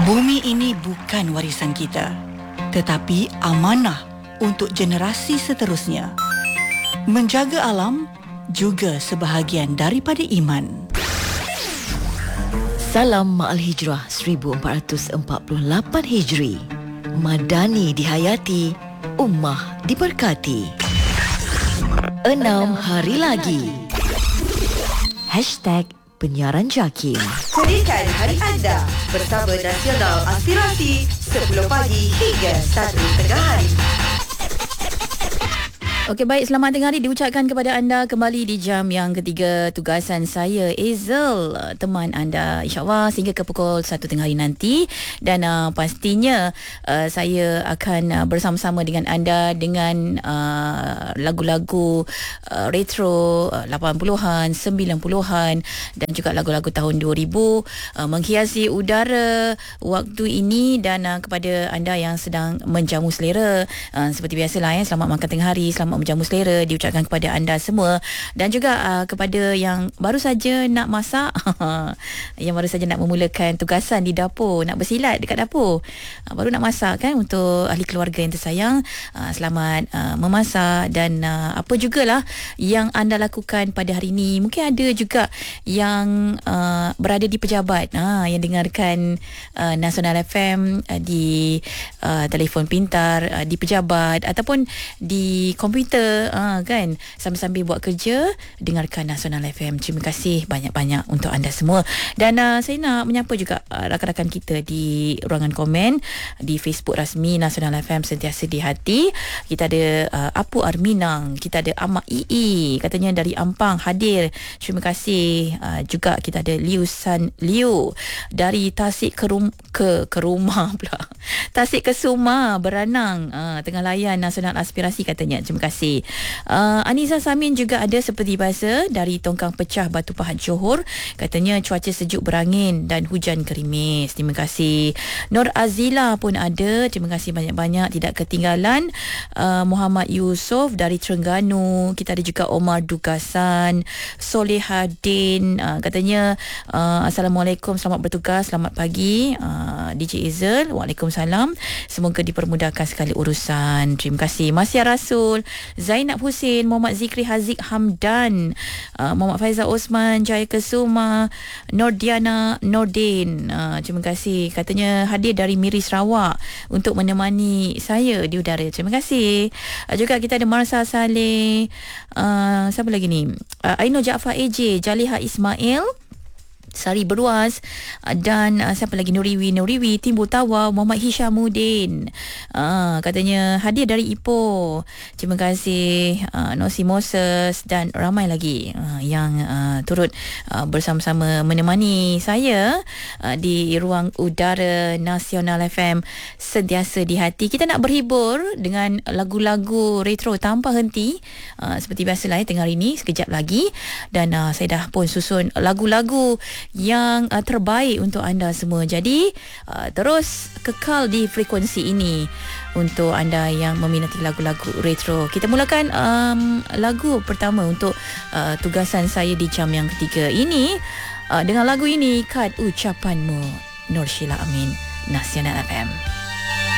Bumi ini bukan warisan kita, tetapi amanah untuk generasi seterusnya. Menjaga alam juga sebahagian daripada iman. Salam Ma'al Hijrah 1448 Hijri. Madani dihayati, ummah diberkati. 6 hari lagi. #penyiaran JAKIM. Jadikan hari anda bersama Nasional Aspirasi 10 pagi hingga 1 tengah hari. Okey, baik, selamat tengah hari diucapkan kepada anda kembali di jam yang ketiga tugasan saya, Ezel, teman anda insyaAllah sehingga ke pukul 1 tengah hari nanti. Dan pastinya saya akan bersama-sama dengan anda dengan lagu-lagu retro 80-an, 90-an dan juga lagu-lagu tahun 2000 menghiasi udara waktu ini. Dan kepada anda yang sedang menjamu selera, seperti biasalah, selamat makan tengah hari, selamat menjamu selera diucapkan kepada anda semua. Dan juga kepada yang baru saja nak masak yang baru saja nak memulakan tugasan di dapur, nak bersilat dekat dapur, baru nak masak kan, untuk ahli keluarga yang tersayang, selamat memasak. Dan apa jugalah yang anda lakukan pada hari ini. Mungkin ada juga yang berada di pejabat, yang dengarkan Nasional FM di telefon pintar, di pejabat ataupun di komputer, kan, sambil-sambil buat kerja dengarkan Nasional FM. Terima kasih banyak-banyak untuk anda semua. Dan saya nak menyapa juga rakan-rakan kita di ruangan komen di Facebook rasmi Nasional FM Sentiasa di Hati. Kita ada Apu Arminang, kita ada Amak Ii, katanya dari Ampang hadir, terima kasih. Juga kita ada Liu San Liu dari Tasik ke rumah pula Tasik Kesuma Beranang, tengah layan Nasional Aspirasi katanya, terima kasih. Aniza Samin juga ada seperti biasa dari Tongkang Pecah Batu Pahat Johor, katanya cuaca sejuk berangin dan hujan gerimis, terima kasih. Nur Azila pun ada, terima kasih banyak-banyak, tidak ketinggalan. Muhammad Yusof dari Terengganu, kita ada juga Omar Dugasan, Solehadin, katanya Assalamualaikum, selamat bertugas, selamat pagi DJ Ezel. Waalaikumsalam, semoga dipermudahkan segala urusan, terima kasih. Masya Rasul, Zainab Husin, Muhammad Zikri Haziq Hamdan, Muhammad Faizal Osman, Jaya Kesuma, Nordiana Nordin, terima kasih, katanya hadir dari Miri Sarawak untuk menemani saya di udara, terima kasih. Juga kita ada Marsa Saleh, siapa lagi ni, Aino Jaafar AJ, Jaliha Ismail, Sari Beruas, dan siapa lagi, Nuriwi Timbul Tawa, Muhammad Hishamuddin, katanya hadir dari Ipoh, terima kasih. Nosi Moses dan ramai lagi yang turut bersama-sama menemani saya di ruang udara Nasional FM Sentiasa di Hati. Kita nak berhibur dengan lagu-lagu retro tanpa henti, seperti biasalah tengah hari ini sekejap lagi. Dan saya dah pun susun lagu-lagu yang terbaik untuk anda semua. Jadi terus kekal di frekuensi ini untuk anda yang meminati lagu-lagu retro. Kita mulakan lagu pertama untuk tugasan saya di jam yang ketiga ini dengan lagu ini, Kad Ucapanmu, Nur Sheila Amin, Nasional FM.